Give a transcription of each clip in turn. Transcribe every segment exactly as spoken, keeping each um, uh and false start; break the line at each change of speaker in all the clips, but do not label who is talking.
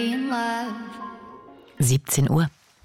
siebzehn Uhr.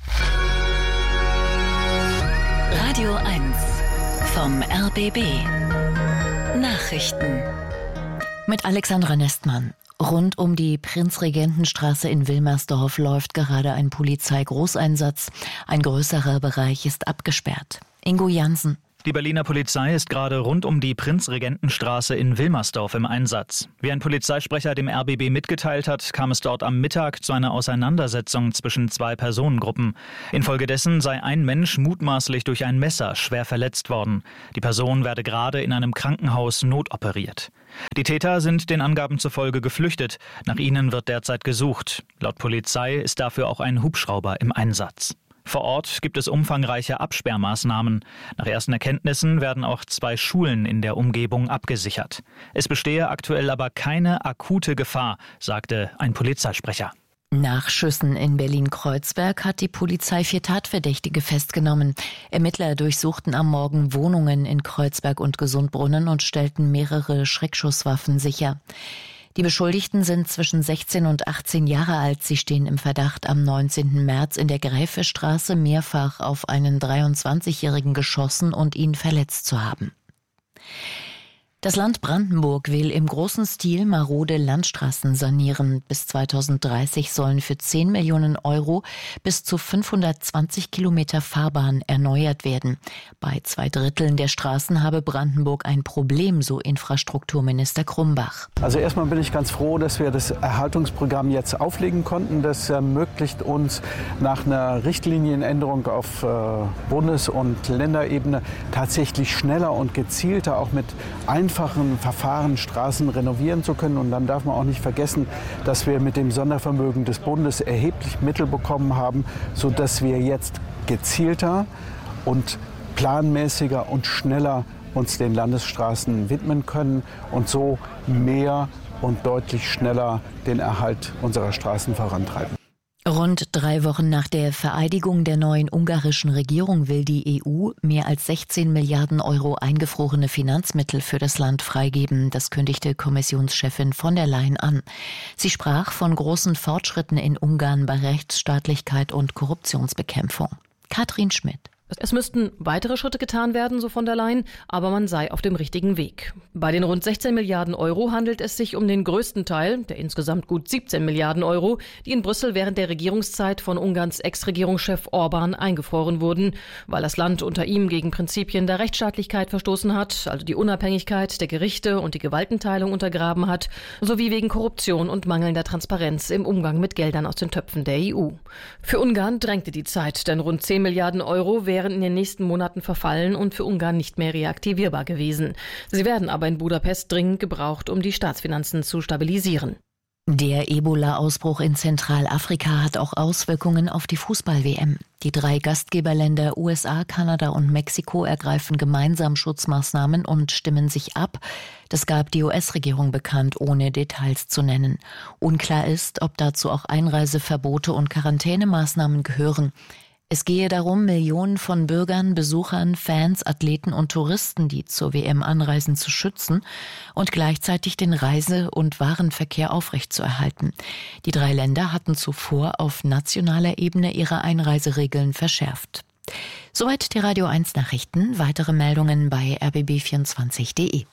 Radio eins vom R B B. Nachrichten.
Mit Alexandra Nestmann. Rund um die Prinzregentenstraße in Wilmersdorf läuft gerade ein Polizeigroßeinsatz. Ein größerer Bereich ist abgesperrt. Ingo Jansen.
Die Berliner Polizei ist gerade rund um die Prinzregentenstraße in Wilmersdorf im Einsatz. Wie ein Polizeisprecher dem R B B mitgeteilt hat, kam es dort am Mittag zu einer Auseinandersetzung zwischen zwei Personengruppen. Infolgedessen sei ein Mensch mutmaßlich durch ein Messer schwer verletzt worden. Die Person werde gerade in einem Krankenhaus notoperiert. Die Täter sind den Angaben zufolge geflüchtet. Nach ihnen wird derzeit gesucht. Laut Polizei ist dafür auch ein Hubschrauber im Einsatz. Vor Ort gibt es umfangreiche Absperrmaßnahmen. Nach ersten Erkenntnissen werden auch zwei Schulen in der Umgebung abgesichert. Es bestehe aktuell aber keine akute Gefahr, sagte ein Polizeisprecher.
Nach Schüssen in Berlin-Kreuzberg hat die Polizei vier Tatverdächtige festgenommen. Ermittler durchsuchten am Morgen Wohnungen in Kreuzberg und Gesundbrunnen und stellten mehrere Schreckschusswaffen sicher. Die Beschuldigten sind zwischen sechzehn und achtzehn Jahre alt. Sie stehen im Verdacht, am neunzehnten März in der Gräfestraße mehrfach auf einen dreiundzwanzigjährigen geschossen und ihn verletzt zu haben. Das Land Brandenburg will im großen Stil marode Landstraßen sanieren. Bis zweitausenddreißig sollen für zehn Millionen Euro bis zu fünfhundertzwanzig Kilometer Fahrbahn erneuert werden. Bei zwei Dritteln der Straßen habe Brandenburg ein Problem, so Infrastrukturminister Krumbach.
Also erstmal bin ich ganz froh, dass wir das Erhaltungsprogramm jetzt auflegen konnten. Das ermöglicht uns nach einer Richtlinienänderung auf äh, Bundes- und Länderebene tatsächlich schneller und gezielter auch mit einfachen Verfahren Straßen renovieren zu können. Und dann darf man auch nicht vergessen, dass wir mit dem Sondervermögen des Bundes erheblich Mittel bekommen haben, sodass wir jetzt gezielter und planmäßiger und schneller uns den Landesstraßen widmen können und so mehr und deutlich schneller den Erhalt unserer Straßen vorantreiben.
Rund drei Wochen nach der Vereidigung der neuen ungarischen Regierung will die E U mehr als sechzehn Milliarden Euro eingefrorene Finanzmittel für das Land freigeben. Das kündigte Kommissionschefin von der Leyen an. Sie sprach von großen Fortschritten in Ungarn bei Rechtsstaatlichkeit und Korruptionsbekämpfung. Katrin Schmidt.
Es müssten weitere Schritte getan werden, so von der Leyen, aber man sei auf dem richtigen Weg. Bei den rund sechzehn Milliarden Euro handelt es sich um den größten Teil, der insgesamt gut siebzehn Milliarden Euro, die in Brüssel während der Regierungszeit von Ungarns Ex-Regierungschef Orbán eingefroren wurden, weil das Land unter ihm gegen Prinzipien der Rechtsstaatlichkeit verstoßen hat, also die Unabhängigkeit der Gerichte und die Gewaltenteilung untergraben hat, sowie wegen Korruption und mangelnder Transparenz im Umgang mit Geldern aus den Töpfen der E U. Für Ungarn drängte die Zeit, denn rund zehn Milliarden Euro wären wären in den nächsten Monaten verfallen und für Ungarn nicht mehr reaktivierbar gewesen. Sie werden aber in Budapest dringend gebraucht, um die Staatsfinanzen zu stabilisieren.
Der Ebola-Ausbruch in Zentralafrika hat auch Auswirkungen auf die Fußball-W M. Die drei Gastgeberländer U S A, Kanada und Mexiko ergreifen gemeinsam Schutzmaßnahmen und stimmen sich ab. Das gab die U S-Regierung bekannt, ohne Details zu nennen. Unklar ist, ob dazu auch Einreiseverbote und Quarantänemaßnahmen gehören. Es gehe darum, Millionen von Bürgern, Besuchern, Fans, Athleten und Touristen, die zur W M anreisen, zu schützen und gleichzeitig den Reise- und Warenverkehr aufrechtzuerhalten. Die drei Länder hatten zuvor auf nationaler Ebene ihre Einreiseregeln verschärft. Soweit die Radio eins Nachrichten. Weitere Meldungen bei r b b vierundzwanzig punkt d e.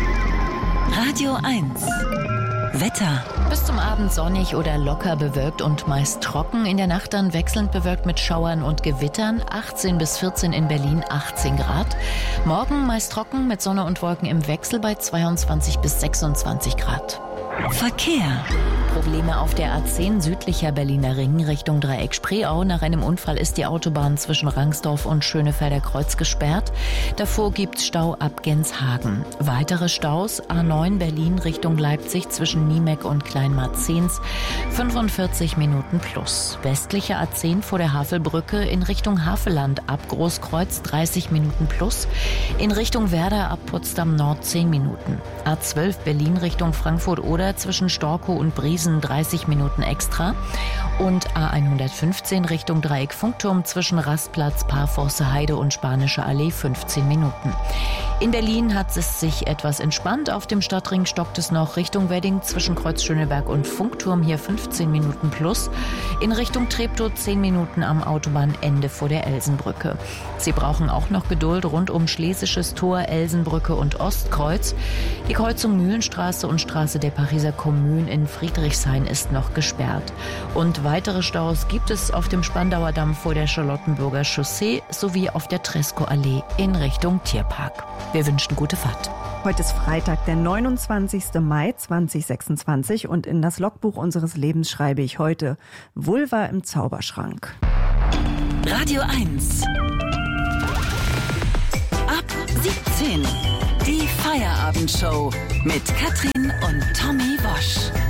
Radio eins Wetter.
Bis zum Abend sonnig oder locker bewölkt und meist trocken. In der Nacht dann wechselnd bewölkt mit Schauern und Gewittern. achtzehn bis vierzehn in Berlin, achtzehn Grad. Morgen meist trocken mit Sonne und Wolken im Wechsel bei zweiundzwanzig bis sechsundzwanzig Grad.
Verkehr.
Probleme auf der A zehn südlicher Berliner Ring Richtung Dreieck Spreeau. Nach einem Unfall ist die Autobahn zwischen Rangsdorf und Schönefelder Kreuz gesperrt. Davor gibt's Stau ab Genshagen. Weitere Staus: A neun Berlin Richtung Leipzig zwischen Niemeck und Kleinmarzens, fünfundvierzig Minuten plus. Westliche A zehn vor der Havelbrücke in Richtung Havelland ab Großkreuz dreißig Minuten plus. In Richtung Werder ab Potsdam Nord zehn Minuten. A zwölf Berlin Richtung Frankfurt-Oder zwischen Storkow und Bries Wiesen dreißig Minuten extra und A hundertfünfzehn Richtung Dreieck Funkturm zwischen Rastplatz, Parforce Heide und Spanische Allee fünfzehn Minuten. In Berlin hat es sich etwas entspannt. Auf dem Stadtring stockt es noch Richtung Wedding zwischen Kreuz Schöneberg und Funkturm, hier fünfzehn Minuten plus. In Richtung Treptow zehn Minuten am Autobahnende vor der Elsenbrücke. Sie brauchen auch noch Geduld rund um Schlesisches Tor, Elsenbrücke und Ostkreuz. Die Kreuzung Mühlenstraße und Straße der Pariser Kommune in Friedrichshain ist noch gesperrt. Und weitere Staus gibt es auf dem Spandauer Damm vor der Charlottenburger Chaussee sowie auf der Tresco-Allee in Richtung Tierpark. Wir wünschen gute Fahrt.
Heute ist Freitag, der neunundzwanzigster Mai zweitausendsechsundzwanzig und in das Logbuch unseres Lebens schreibe ich heute Vulva im Zauberschrank.
Radio eins. Ab siebzehn. Die Feierabendshow mit Katrin und Tommy Wosch.